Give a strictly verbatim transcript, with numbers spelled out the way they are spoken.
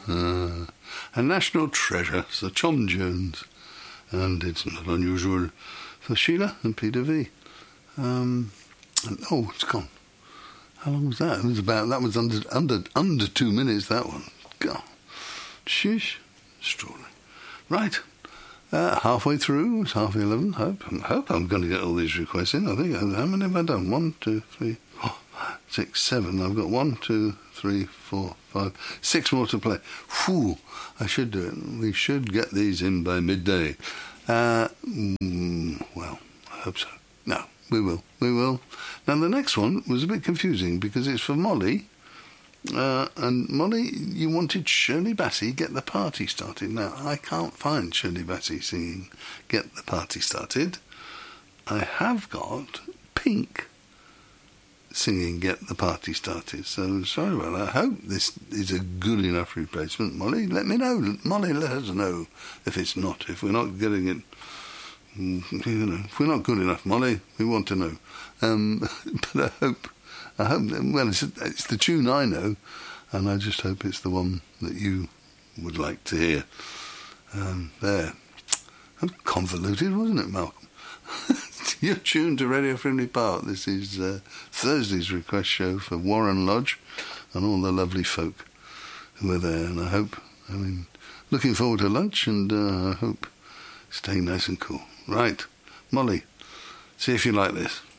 Uh, a national treasure, Sir Tom Jones. And it's not unusual for Sheila and Peter V. Um, and, oh, it's gone. How long was that? It was about, that was under under under two minutes, that one. God. Sheesh. Extraordinary. Right. Uh, halfway through. It's half eleven. Hope, I hope I'm going to get all these requests in. I think, how many have I done? One, two, three, four, five, six, seven. I've got one, two, three, four, five, six more to play. Whew. I should do it. We should get these in by midday. Uh, mm, well, I hope so. No. We will, we will. Now, the next one was a bit confusing because it's for Molly. Uh, and Molly, you wanted Shirley Bassey, Get the Party Started. Now, I can't find Shirley Bassey singing Get the Party Started. I have got Pink singing Get the Party Started. So, sorry about that. I hope this is a good enough replacement. Molly, let me know. Molly, let us know if it's not, if we're not getting it. You know, if we're not good enough, Molly, we want to know. Um, but I hope, I hope. Well, it's, it's the tune I know, and I just hope it's the one that you would like to hear. Um, there, that was convoluted, wasn't it, Malcolm? You're tuned to Radio Friendly Park. This is uh, Thursday's request show for Warren Lodge and all the lovely folk who are there. And I hope, I mean, looking forward to lunch, and uh, I hope staying nice and cool. Right, Molly, see if you like this.